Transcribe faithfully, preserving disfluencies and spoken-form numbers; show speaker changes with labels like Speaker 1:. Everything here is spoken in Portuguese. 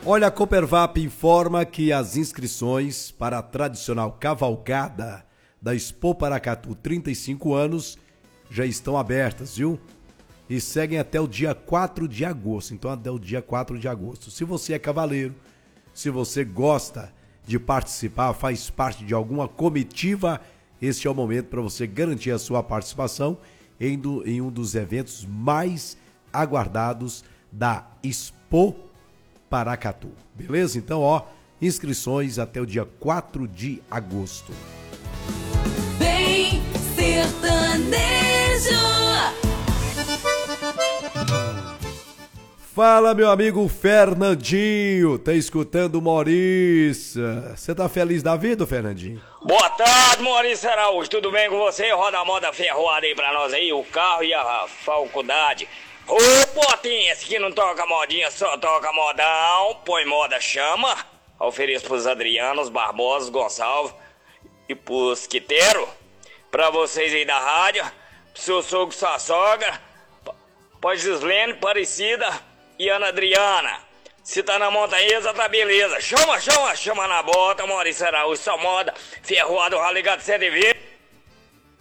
Speaker 1: Olha, a Coopervap informa que as inscrições para a tradicional cavalgada da Expo Paracatu trinta e cinco anos já estão abertas, viu? E seguem até o dia quatro de agosto, então até o dia quatro de agosto. Se você é cavaleiro, se você gosta de participar, faz parte de alguma comitiva, este é o momento para você garantir a sua participação em, do, em um dos eventos mais aguardados da Expo Paracatu. Beleza? Então, ó, inscrições até o dia quatro de agosto.
Speaker 2: Vem sertanejo!
Speaker 1: Fala, meu amigo Fernandinho, tá escutando Maurício? Você tá feliz da vida, Fernandinho?
Speaker 3: Boa tarde, Maurício Araújo, tudo bem com você? Roda a moda ferroada aí pra nós aí, o carro e a faculdade. Ô, Potinha, esse aqui não toca modinha, só toca modão, põe moda, chama. Ofereço pros Adrianos, Barbosa, Gonçalves e pros Quiteiro, pra vocês aí da rádio, pro seu sogro, sua sogra, pra Gislene, Parecida e Ana Adriana. Se tá na montanha, tá beleza. Chama, chama, chama na bota, Maurício Araújo, só moda, ferroado, ligado cento e vinte.